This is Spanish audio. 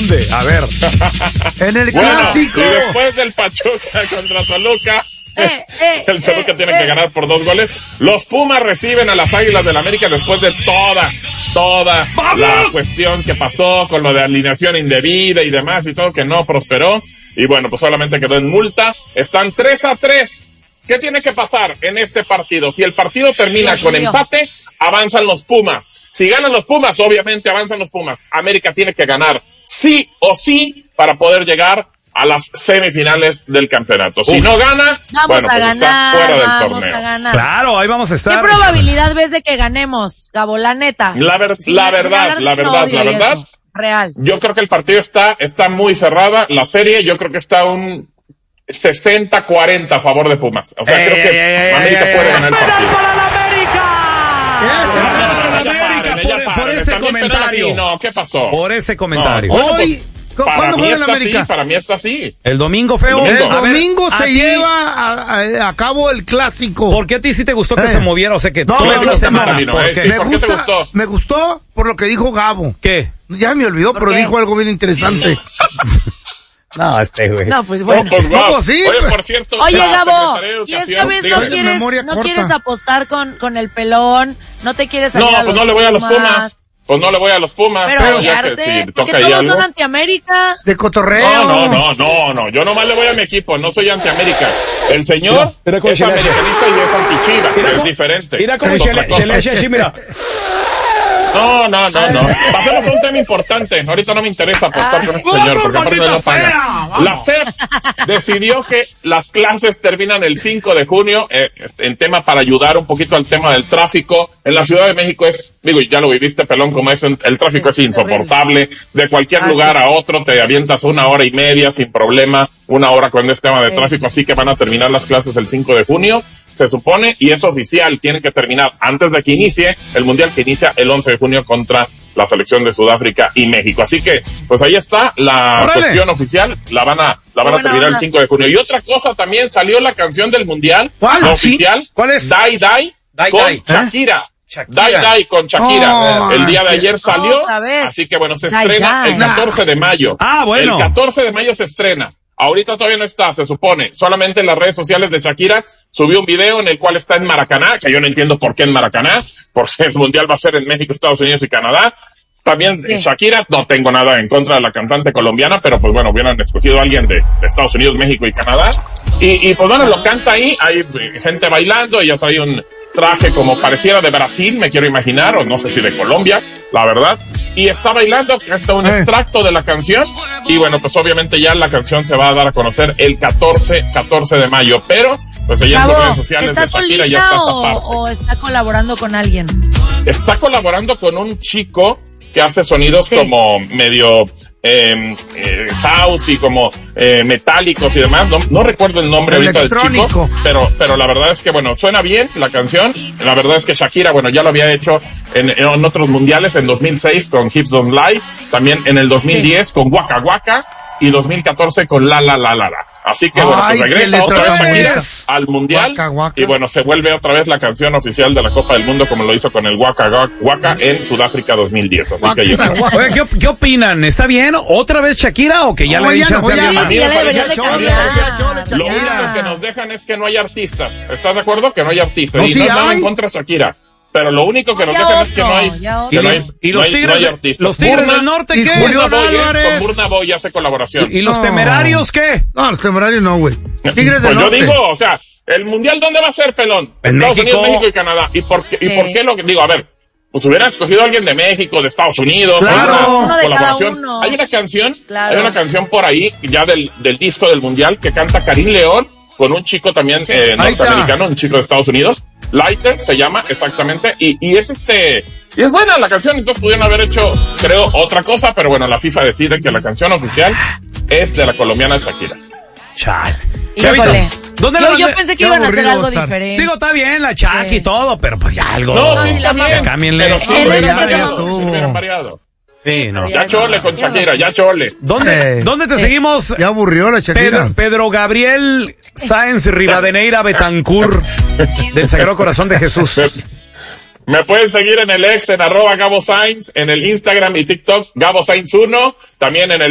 dónde? A ver. En el clásico. Y después del Pachuca contra Toluca, el Toluca tiene que ganar por 2 goles. Los Pumas reciben a las Águilas del América después de toda la cuestión que pasó con lo de alineación indebida y demás y todo, que no prosperó. Y bueno, pues solamente quedó en multa. Están 3-3. ¿Qué tiene que pasar en este partido? Si el partido termina con empate, avanzan los Pumas. Si ganan los Pumas, obviamente avanzan los Pumas. América tiene que ganar sí o sí para poder llegar a las semifinales del campeonato. Si no gana, bueno, pues está fuera del torneo. Claro, ahí vamos a estar. ¿Qué probabilidad ves de que ganemos, Gabo? La neta. La verdad. Real. Yo creo que el partido está muy cerrada. La serie, yo creo que está un 60-40 a favor de Pumas. O sea, creo que América puede ganar el partido. Por ese comentario. No, ¿qué pasó? Por ese comentario. Hoy, ¿cuándo juega el América? Para mí está así. El domingo, feo. El domingo se lleva a cabo el clásico. ¿Por qué a ti sí te gustó que se moviera? O sea, que no, toda la semana. ¿Por qué te gustó? Me gustó por lo que dijo Gabo. ¿Qué? Ya me olvidó, pero dijo algo bien interesante. No, güey. No, pues bueno. No, sí. Oye, por cierto. Oye, Gabo, y esta vez no quieres apostar con el pelón, no te quieres salir a los pues no le voy a los Pumas. Pues no le voy a los Pumas. Pero ya que porque todos son anti-América. De cotorreo. No, yo nomás le voy a mi equipo, no soy anti-América. El señor es americanista y es anti-Chivas, es diferente. Mira cómo se le echa así, mira. No. Pasemos a un tema importante. Ahorita no me interesa apostar con este señor, porque aparte no paga. La SEP decidió que las clases terminan el 5 de junio, en tema para ayudar un poquito al tema del tráfico. En la Ciudad de México ya lo viviste, pelón, como es, el tráfico es insoportable. De cualquier lugar a otro te avientas 1 hora y media sin problema, 1 hora con este tema de tráfico, así que van a terminar las clases el 5 de junio. Se supone, y es oficial, tiene que terminar antes de que inicie el Mundial, que inicia el 11 de junio contra la selección de Sudáfrica y México. Así que, pues ahí está la cuestión oficial, la van a terminar el 5 de junio. Y otra cosa, también salió la canción del Mundial, la oficial. ¿Cuál es? Die con Shakira. Die con Shakira. El día de ayer salió, así que bueno, se estrena el 14 de mayo. Bueno. El 14 de mayo se estrena. Ahorita todavía no está, se supone. Solamente en las redes sociales de Shakira subió un video en el cual está en Maracaná, que yo no entiendo por qué en Maracaná, porque el Mundial va a ser en México, Estados Unidos y Canadá. También Shakira, no tengo nada en contra de la cantante colombiana, pero pues bueno, hubieran escogido a alguien de Estados Unidos, México y Canadá. Y pues bueno, lo canta ahí, hay gente bailando, ella trae un traje como pareciera de Brasil, me quiero imaginar, o no sé si de Colombia, la verdad. Y está bailando, canta un extracto de la canción, y bueno, pues obviamente ya la canción se va a dar a conocer el 14 de mayo, pero pues ella en sus redes sociales de Shakira ya está esa parte. ¿O está colaborando con alguien? Está colaborando con un chico que hace sonidos como medio house y como metálicos y demás. No recuerdo el nombre ahorita del chico, pero la verdad es que bueno, suena bien la canción. La verdad es que Shakira, bueno, ya lo había hecho en otros mundiales, en 2006 con Hips Don't Lie, también en el 2010 con Waka Waka y 2014 con La La La La La. Así que bueno, pues regresa otra vez Shakira al mundial, Waka Waka. Y bueno, se vuelve otra vez la canción oficial de la Copa del Mundo, como lo hizo con el Waka Waka en Sudáfrica 2010. Así que ya. Oye, ¿qué opinan? ¿Está bien otra vez Shakira o que ya le han dicho a alguien más? Lo único que nos dejan es que no hay artistas. ¿Estás de acuerdo? Que no hay artistas. Y no es nada en contra de Shakira. Pero lo único que nos dejan es que no hay, artistas. ¿Los Tigres del Norte qué? Con Burna Boy hace colaboración. ¿Y los Temerarios qué? No, los Temerarios no, güey. Tigres del Norte. Pues yo digo, o sea, ¿el Mundial dónde va a ser, pelón? Estados Unidos, México y Canadá. ¿Y por qué lo que digo? A ver, pues hubieran escogido a alguien de México, de Estados Unidos, una colaboración. Hay una canción por ahí, ya del disco del Mundial, que canta Karim León con un chico también norteamericano, un chico de Estados Unidos. Lighter se llama exactamente, y es y es buena la canción. Entonces pudieron haber hecho, creo, otra cosa, pero bueno, la FIFA decide que la canción oficial es de la colombiana Shakira. Chal. Híjole. Yo pensé que iban a hacer algo diferente. Digo, está bien la Shakira y todo, pero pues ya algo. No, sí está bien. Cámbienle. Pero sí hubieran variado. Sí, no. Ya chole con Shakira, ya chole. ¿Dónde te seguimos? Ya aburrió la Shakira. Pedro Gabriel Sáenz Rivadeneira Betancur del Sagrado Corazón de Jesús. Me pueden seguir en el X, en @Gabo Sainz, en el Instagram y TikTok, Gabo Sainz 1, también en el